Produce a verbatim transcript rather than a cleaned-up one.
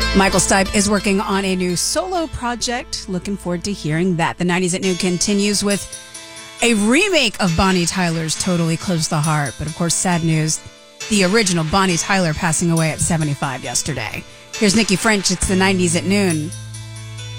Michael Stipe is working on a new solo project. Looking forward to hearing that. The nineties at Noon continues with a remake of Bonnie Tyler's Totally Close the Heart. But of course, sad news, the original Bonnie Tyler passing away at seventy-five yesterday. Here's Nikki French. It's the nineties at Noon.